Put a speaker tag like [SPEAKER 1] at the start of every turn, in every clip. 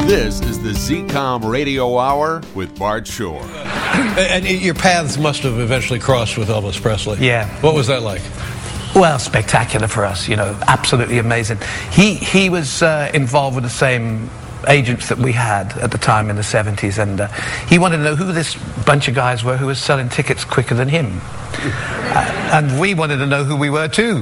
[SPEAKER 1] This is the Z-Com Radio Hour with Bart Shore.
[SPEAKER 2] And your paths must have eventually crossed with Elvis Presley.
[SPEAKER 3] Yeah.
[SPEAKER 2] What was that like?
[SPEAKER 3] Well, spectacular for us, absolutely amazing. He was involved with the same agents that we had at the time in the 70s, and he wanted to know who this bunch of guys were who was selling tickets quicker than him. And we wanted to know who we were too.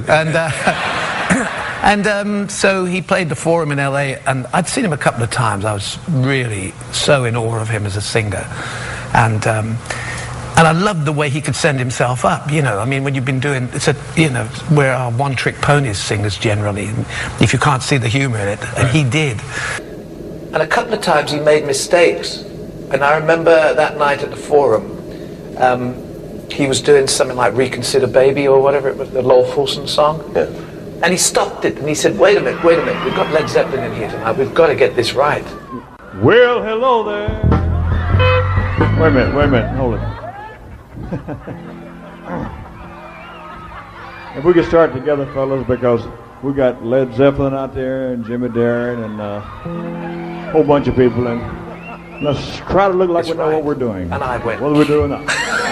[SPEAKER 3] And so he played the Forum in LA, and I'd seen him a couple of times. I was really so in awe of him as a singer. And I loved the way he could send himself up, I mean, when you've been doing, we're our one-trick ponies singers generally, and if you can't see the humor in it, and he did. And a couple of times he made mistakes. And I remember that night at the Forum, he was doing something like Reconsider Baby or whatever it was, the Lowell Fulson song. Yeah. And he stopped it and he said, wait a minute, we've got Led Zeppelin in here tonight, we've got to get this right.
[SPEAKER 4] Well, hello there. Wait a minute, hold it. If we could start together, fellas, because we got Led Zeppelin out there and Jimmy Darren and a whole bunch of people, and let's try to look like we know what we're doing.
[SPEAKER 3] And I went.
[SPEAKER 4] What are we doing now?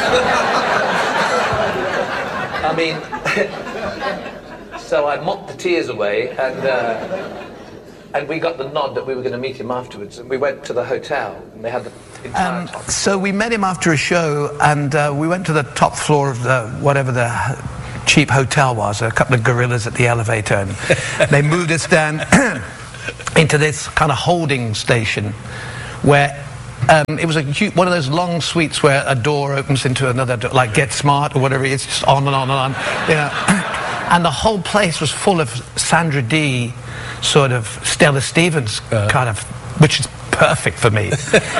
[SPEAKER 3] I mean, so I mopped the tears away, and we got the nod that we were going to meet him afterwards, and we went to the hotel, and they had the entire top. So we met him after a show, and we went to the top floor of whatever the cheap hotel was, a couple of gorillas at the elevator, and they moved us down into this kind of holding station where it was one of those long suites where a door opens into another door, like Get Smart or whatever it is, just on and on and on, and the whole place was full of Sandra Dee, sort of Stella Stevens kind of, which is perfect for me.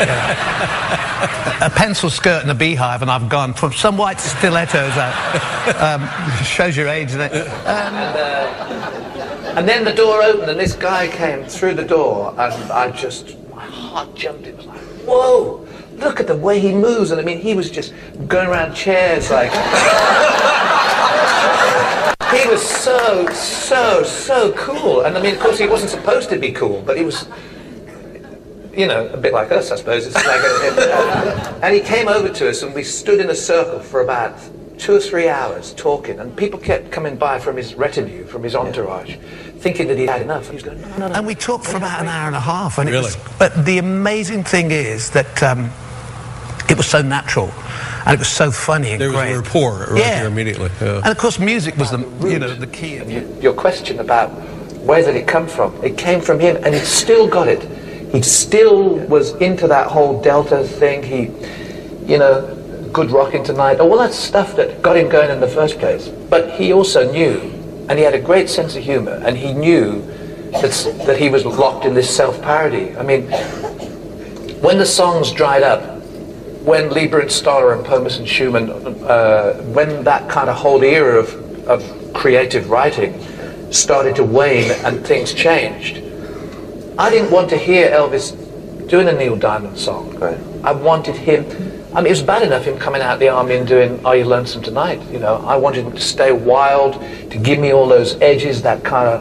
[SPEAKER 3] A pencil skirt and a beehive, and I've gone from some white stilettos out. Shows your age, doesn't it? And then the door opened, and this guy came through the door, and my heart jumped. It was like, whoa, look at the way he moves. And I mean, he was just going around chairs like... He was so cool. And I mean, of course, he wasn't supposed to be cool, but he was... a bit like us, I suppose. It's like and he came over to us, and we stood in a circle for about 2 or 3 hours talking, and people kept coming by from his retinue, from his entourage, thinking that he'd had enough. He was going, no. And we talked for about an hour and a half. And
[SPEAKER 2] really?
[SPEAKER 3] But the amazing thing is that it was so natural, and it was so funny and
[SPEAKER 2] great. There was a rapport right there immediately. Yeah.
[SPEAKER 3] And of course, music was the key. Your question about where did it come from? It came from him, and he still got it. He still was into that whole Delta thing. He, Good Rockin' Tonight, all that stuff that got him going in the first place. But he also knew, and he had a great sense of humor, and he knew that he was locked in this self-parody. I mean, when the songs dried up, when Lieber and Stoller and Pomus and Schumann, when that kind of whole era of creative writing started to wane and things changed, I didn't want to hear Elvis doing a Neil Diamond song. Right. I wanted him... I mean, it was bad enough him coming out of the army and doing Are You Lonesome Tonight? I wanted him to stay wild, to give me all those edges, that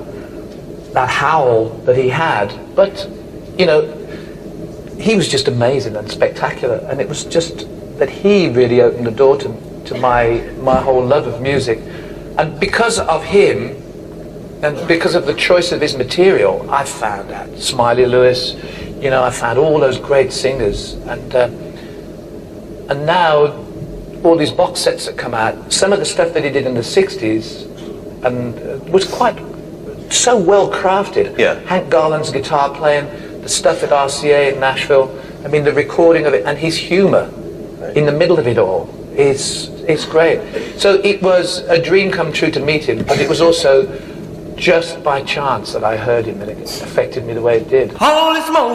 [SPEAKER 3] howl that he had. But, he was just amazing and spectacular. And it was just that he really opened the door to my whole love of music. And because of him, and because of the choice of his material, I found out Smiley Lewis, I found all those great singers, and now all these box sets that come out, some of the stuff that he did in the 60s and was quite so well crafted. Yeah. Hank Garland's guitar playing, the stuff at RCA in Nashville, I mean the recording of it, and his humor in the middle of it all is great. So it was a dream come true to meet him, but it was also just by chance that I heard him, and it affected me the way it did.
[SPEAKER 5] Holy smoke!